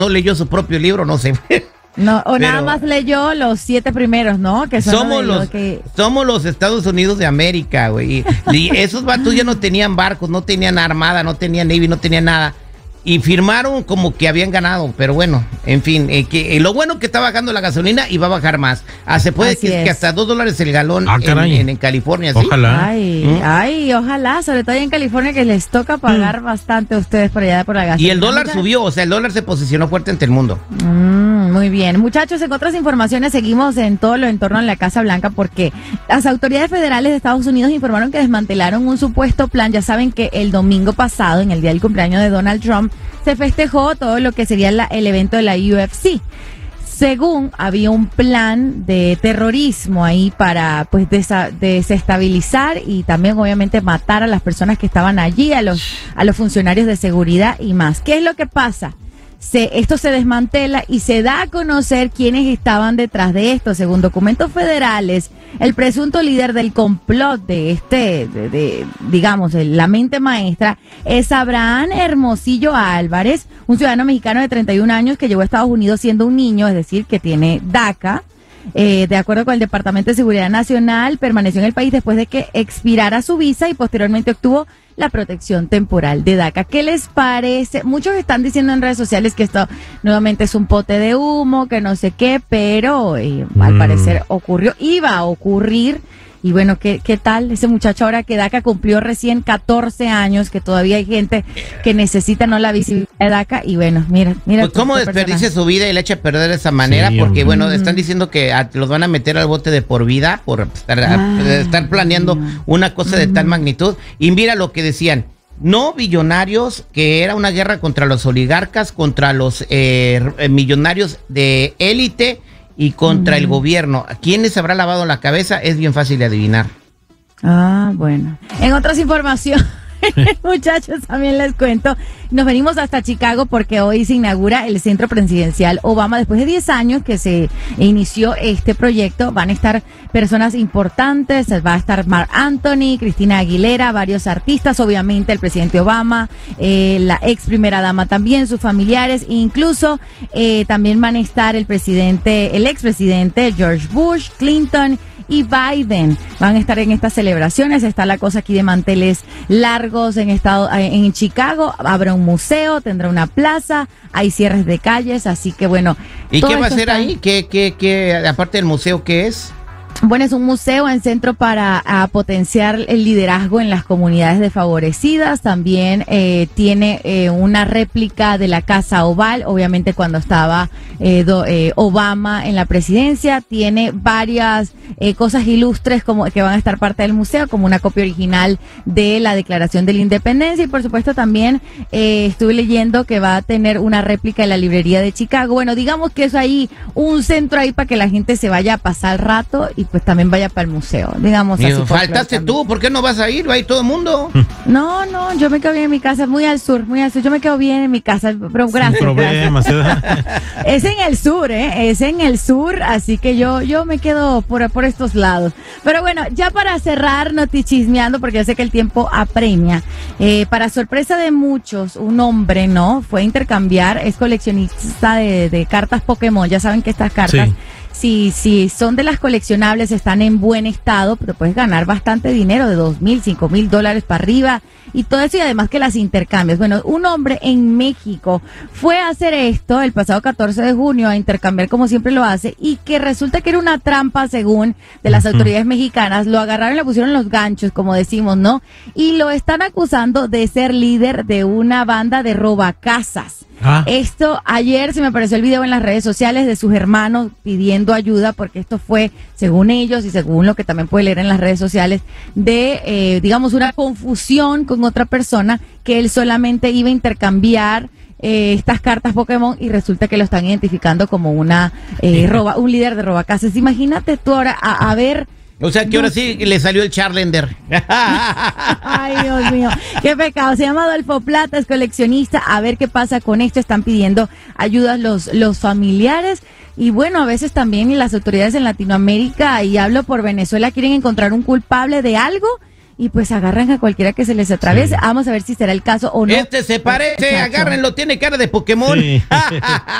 no leyó su propio libro, no sé. No, o nada más leyó los 7 primeros, ¿no? Que son somos los Estados Unidos de América, güey. Y esos vatos ya no tenían barcos, no tenían armada, no tenían Navy, no tenían nada. Y firmaron como que habían ganado, pero bueno, en fin, lo bueno que está bajando la gasolina y va a bajar más. Se puede que hasta $2 el galón en California, ¿sí? Ojalá. Ay, ojalá, sobre todo en California que les toca pagar bastante a ustedes por allá por la gasolina. Y el dólar subió, o sea, el dólar se posicionó fuerte ante el mundo. Muy bien. Muchachos, en otras informaciones seguimos en todo lo en torno a la Casa Blanca porque las autoridades federales de Estados Unidos informaron que desmantelaron un supuesto plan. Ya saben que el domingo pasado, en el día del cumpleaños de Donald Trump, se festejó todo lo que sería el evento de la UFC. Según había un plan de terrorismo ahí para pues desestabilizar y también obviamente matar a las personas que estaban allí, a los funcionarios de seguridad y más. ¿Qué es lo que pasa? Esto se desmantela y se da a conocer quiénes estaban detrás de esto. Según documentos federales, el presunto líder del complot de digamos, la mente maestra, es Abraham Hermosillo Álvarez, un ciudadano mexicano de 31 años que llegó a Estados Unidos siendo un niño, es decir, que tiene DACA. De acuerdo con el Departamento de Seguridad Nacional, permaneció en el país después de que expirara su visa y posteriormente obtuvo la protección temporal de DACA. ¿Qué les parece? Muchos están diciendo en redes sociales que esto nuevamente es un pote de humo, que no sé qué, pero al parecer iba a ocurrir. Y bueno, ¿qué tal ese muchacho ahora que DACA cumplió recién 14 años, que todavía hay gente que necesita la visibilidad de DACA? Y bueno, mira. Pues cómo desperdicia su vida y le echa a perder de esa manera, sí, porque bueno, están diciendo que los van a meter al bote de por vida por estar planeando una cosa de tal magnitud. Y mira lo que decían. No billonarios, que era una guerra contra los oligarcas, contra los millonarios de élite y contra el gobierno. ¿Quién les habrá lavado la cabeza? Es bien fácil de adivinar. Bueno. En otras informaciones, muchachos, también les cuento. Nos venimos hasta Chicago porque hoy se inaugura el Centro Presidencial Obama. Después de 10 años que se inició este proyecto, van a estar personas importantes. Va a estar Marc Anthony, Cristina Aguilera, varios artistas, obviamente el presidente Obama, la ex primera dama también, sus familiares, incluso también van a estar el expresidente George Bush, Clinton y Biden. Van a estar en estas celebraciones. Está la cosa aquí de manteles largos en Chicago. Habrá un museo, tendrá una plaza, hay cierres de calles, así que bueno. ¿Y qué va a hacer ahí? ¿Qué, aparte del museo, qué es? Bueno, es un museo en centro para potenciar el liderazgo en las comunidades desfavorecidas. También tiene una réplica de la Casa Oval, obviamente cuando estaba Obama en la presidencia. Tiene varias cosas ilustres como que van a estar parte del museo, como una copia original de la Declaración de la Independencia. Y por supuesto también estuve leyendo que va a tener una réplica de la librería de Chicago. Bueno, digamos que es ahí un centro ahí para que la gente se vaya a pasar el rato y pues también vaya para el museo, digamos así. Faltaste tú, ¿por qué no vas a ir? Va a ir todo el mundo. No, yo me quedo bien en mi casa, muy al sur, yo me quedo bien en mi casa, pero gracias. Es en el sur, es en el sur, así que yo me quedo por estos lados. Pero bueno, ya para cerrar, notichismeando, porque yo sé que el tiempo apremia, para sorpresa de muchos, un hombre, fue a intercambiar, es coleccionista de cartas Pokémon, ya saben que estas cartas... Sí. Si son de las coleccionables, están en buen estado, pero puedes ganar bastante dinero, de $2,000, $5,000 para arriba, y todo eso, y además que las intercambias. Bueno, un hombre en México fue a hacer esto el pasado 14 de junio, a intercambiar como siempre lo hace, y que resulta que era una trampa, según de las autoridades mexicanas. Lo agarraron y le pusieron los ganchos, como decimos, y lo están acusando de ser líder de una banda de robacasas. Esto, ayer se me apareció el video en las redes sociales de sus hermanos pidiendo ayuda, porque esto fue, según ellos y según lo que también puede leer en las redes sociales, de, digamos, una confusión con otra persona, que él solamente iba a intercambiar estas cartas Pokémon, y resulta que lo están identificando como un líder de robacasas. Imagínate tú ahora a ver... O sea que ahora sí le salió el Charlander. Ay, Dios mío, qué pecado. Se llama Adolfo Plata, es coleccionista. A ver qué pasa con esto. Están pidiendo ayuda los familiares. Y bueno, a veces también las autoridades en Latinoamérica, y hablo por Venezuela, quieren encontrar un culpable de algo y pues agarran a cualquiera que se les atraviese. Vamos a ver si será el caso o no. Se parece, Muchacho. agárrenlo, tiene cara de Pokémon. Sí.